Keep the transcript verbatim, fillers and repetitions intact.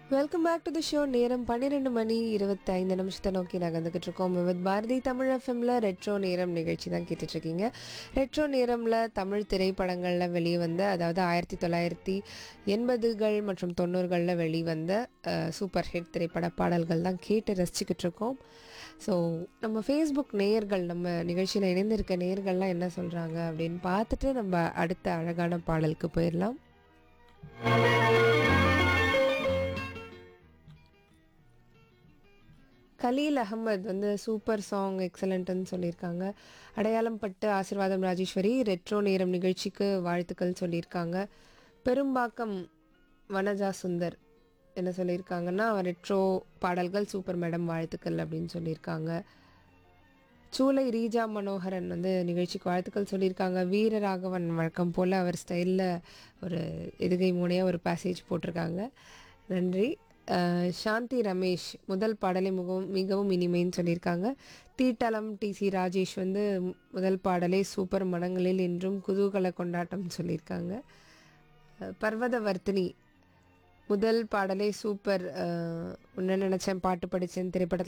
Welcome back to the show. நேரம் பன்னிரெண்டு மணி இருபத்தி ஐந்து நிமிஷத்தை நோக்கி நகர்ந்துக்கிட்டு இருக்கோம். வித் பாரதி தமிழ் எஃப்எம்ல ரெட்ரோ நேரம் நிகழ்ச்சி தான் கேட்டுட்ருக்கீங்க. ரெட்ரோ நேரமில் தமிழ் திரைப்படங்களில் வெளிவந்த, அதாவது ஆயிரத்தி தொள்ளாயிரத்தி எண்பதுகள் மற்றும் தொண்ணூறுகளில் வெளிவந்த அஹ், சூப்பர் ஹிட் திரைப்பட பாடல்கள் தான் கேட்டு ரசிச்சுக்கிட்டு இருக்கோம். ஸோ நம்ம ஃபேஸ்புக் நேயர்கள், நம்ம நிகழ்ச்சியில் இணைந்திருக்க நேயர்கள்லாம் என்ன சொல்கிறாங்க அப்படின்னு பார்த்துட்டு நம்ம அடுத்த அழகான பாடலுக்கு போயிடலாம். கலீல் அகமது வந்து சூப்பர் சாங் எக்ஸலண்ட்டுன்னு சொல்லியிருக்காங்க. அடையாளம் பட்டு ஆசீர்வாதம் ராஜேஸ்வரி ரெட்ரோ நேரம் நிகழ்ச்சிக்கு வாழ்த்துக்கள் சொல்லியிருக்காங்க. பெரும்பாக்கம் வனஜா சுந்தர் என்ன சொல்லியிருக்காங்கன்னா, ரெட்ரோ பாடல்கள் சூப்பர் மேடம் வாழ்த்துக்கள் அப்படின்னு சொல்லியிருக்காங்க. சூளை ரீஜா மனோகரன் வந்து நிகழ்ச்சிக்கு வாழ்த்துக்கள் சொல்லியிருக்காங்க. வீரராகவன் வழக்கம் போல் அவர் ஸ்டைலில் ஒரு எதுகை மூனையாக ஒரு பேசேஜ் போட்டிருக்காங்க. நன்றி. அஹ், சாந்தி ரமேஷ் முதல் பாடலை மிகவும் மிகவும் இனிமைன்னு சொல்லியிருக்காங்க. தீட்டலம் டி சி ராஜேஷ் வந்து முதல் பாடலே சூப்பர், மனங்களில் என்றும் குதூகல கொண்டாட்டம் சொல்லியிருக்காங்க. அஹ், பர்வதவர்த்தினி முதல் பாடலே சூப்பர், உன்ன நினச்சேன் பாட்டு படித்தேன் திரைப்படத்தில்